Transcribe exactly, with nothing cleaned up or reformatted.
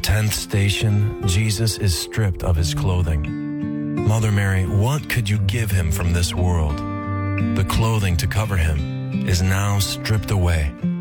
tenth station, Jesus is stripped of his clothing. Mother Mary, what could you give him from this world? The clothing to cover him is now stripped away.